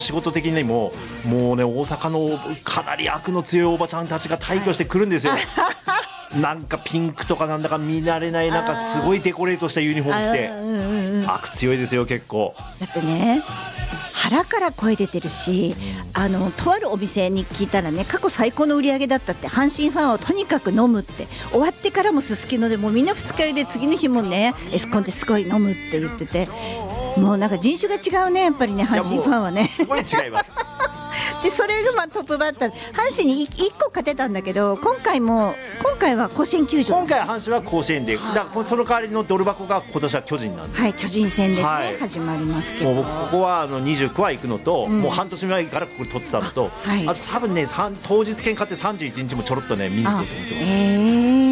仕事的にももうね、大阪のかなり悪の強いおばちゃんたちが大挙してくるんですよ。なんかピンクとかなんだか見慣れない、なんかすごいデコレートしたユニフォーム着て、悪強いですよ結構。 だってね、腹から声出てるし、とあるお店に聞いたらね、過去最高の売り上げだったって。阪神ファンはとにかく飲むって、終わってからもすすきのでもうみんな二日酔いで、次の日もねエスコンですごい飲むって言ってて、もうなんか人種が違うね、やっぱりね、阪神ファンはね。 すごい違いますでそれがまあトップバッター、阪神に1個勝てたんだけど、今回は甲子園球場、 今回は阪神は甲子園で、だからその代わりのドル箱が今年は巨人なんで、 はい、巨人戦でね、 はい、 始まりますけど、 もう僕ここは29は行くのと、もう半年前からここ取ってたのと、あと多分ね、当日券買って31日もちょろっとね見に行こうと思ってます。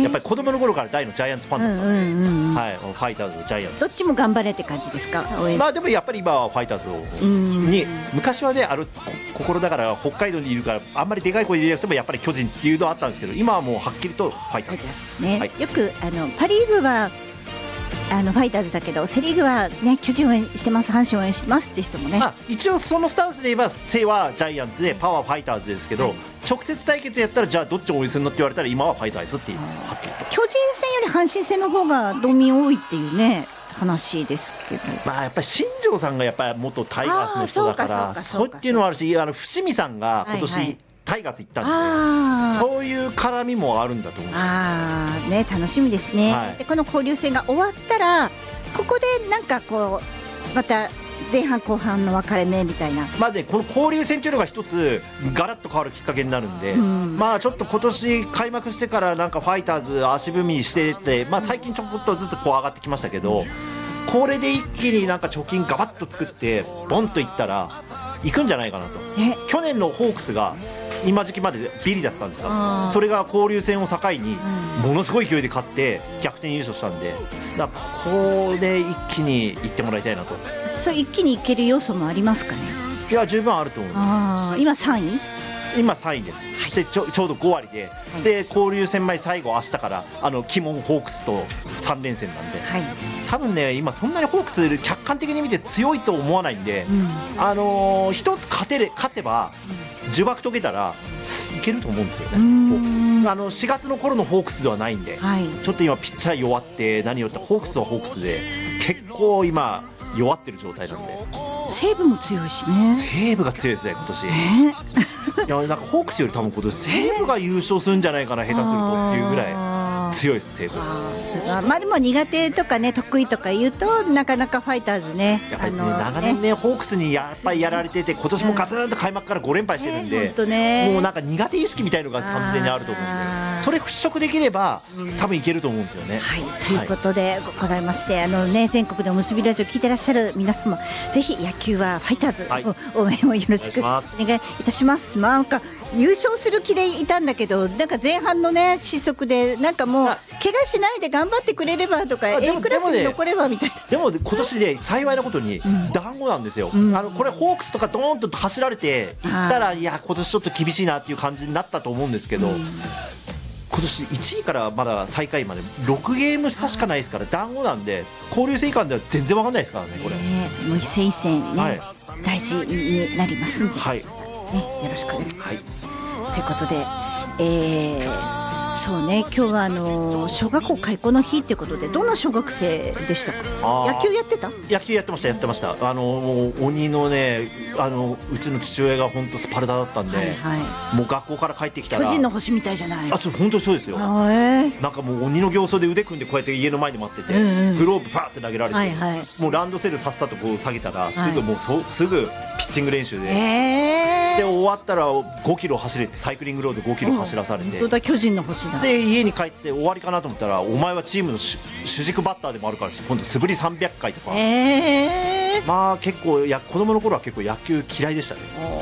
やっぱり子供の頃から大のジャイアンツファンだったんで、はい、ファイターズとジャイアンツどっちも頑張れって感じですか。 まあでもやっぱり今はファイターズに、昔はね、心だから北海道にいるからあんまりでかい声で言わなくてもやっぱり巨人っていうのはあったんですけど、今はもうはっきりとファイターズですね。 はい、 よくパ・リーグはファイターズだけど、セ・リーグは、ね、巨人応援してます、阪神応援してますっていう人もね、 一応そのスタンスで言えばセはジャイアンツでパはファイターズですけど、直接対決やったらじゃあどっちを応援するのって言われたら今はファイターズって言います。はっきりと巨人戦より阪神戦の方が道民多いっていうね話ですけど、 まあやっぱり新庄さんがやっぱり元タイガースの人だから、そうっていうのはあるし、伏見さんが今年、タイガース行ったんで、そういう絡みもあるんだと思う。 ね、楽しみですね。でこの交流戦が終わったら、ここでなんかこうまた前半後半の分かれ目みたいな、 まあね、この交流戦というのが一つガラッと変わるきっかけになるんで、まあちょっと今年開幕してからなんかファイターズ足踏みしてて、まあ最近ちょっとずつこう上がってきましたけど、これで一気になんか貯金ガバッと作ってボンといったら行くんじゃないかなと。去年のホークスが今時期までビリだったんですから、それが交流戦を境にものすごい勢いで勝って逆転優勝したんで、だからここで一気に行ってもらいたいなと。 そう一気にいける要素もありますかね。 いや十分あると思います。 今3位今3位です、はい、ちょうど5割で、して交流戦前最後明日から鬼門ホークスと3連戦なんで、多分ね今そんなにホークス客観的に見て強いと思わないんで、一つ勝てば呪縛解けたらいけると思うんですよね、ホークス。4月の頃のホークスではないんで、ちょっと今ピッチャー弱って何よってホークスはホークスで結構今弱ってる状態なんで。 西武も強いしね。 西武が強いですね今年。いやなんかホークスより多分今年西武が優勝するんじゃないかな、下手するとっていうぐらい強いです西武。 まあでも苦手とかね得意とか言うとなかなかファイターズね、 やっぱりね長年ねホークスにやっぱりやられてて、今年もガツンと開幕から5連敗してるんで、もうなんか苦手意識みたいのが完全にあると思うんで、それ払拭できれば多分いけると思うんですよね。 ということでございまして、全国でおむすびラジオ聞いてらっしゃる皆様、ぜひ野球はファイターズ応援をよろしくお願いいたします。なんか優勝する気でいたんだけど、なんか前半のね失速でなんかもう怪我しないで頑張ってくれればとか A クラスに残ればみたいな。 でも今年で幸いなことに団子なんですよ。これホークスとかドーンと走られていったら、いや今年ちょっと厳しいなっていう感じになったと思うんですけど、今年1位からまだ最下位まで6ゲーム差しかないですから、団子なんで交流戦以下では全然わかんないですからね。これもう一戦一戦ね、大事になりますんで、よろしくね。ということで、そうね、今日は小学校開校の日ってことで、どんな小学生でしたか。野球やってた？ 野球やってました。もう鬼のね、うちの父親が本当スパルタだったんで、もう学校から帰ってきたら巨人の星みたいじゃない。 そう本当にそうですよ。なんかもう鬼の形相で腕組んでこうやって家の前で待ってて、グローブファーって投げられて、もうランドセルさっさとこう下げたらすぐピッチング練習で、して終わったら5キロ走れて、サイクリングロード5キロ走らされて、 本当だ巨人の星だ。 で家に帰って終わりかなと思ったら、お前はチームの主軸バッターでもあるから今度素振り300回とか、まあ結構子供の頃は結構野球嫌いでしたね。 お父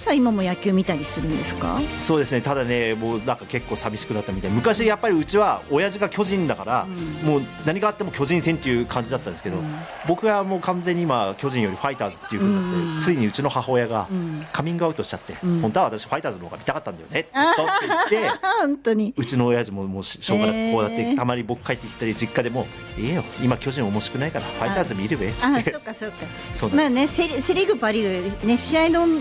さん今も野球見たりするんですか？ そうですね、ただねもうなんか結構寂しくなったみたい。昔やっぱりうちは親父が巨人だから、もう何があっても巨人戦っていう感じだったんですけど、僕はもう完全に今巨人よりファイターズっていう風になって、ついにうちの母親がカミングアウトしちゃって、本当は私ファイターズの方が見たかったんだよねずっとって言って本当にうちの親父ももう小学校だってたまに僕帰ってきたり実家でもいいよ今巨人面白くないからファイターズ見るべっつって。 そうかまあねセリーグパリーグね試合の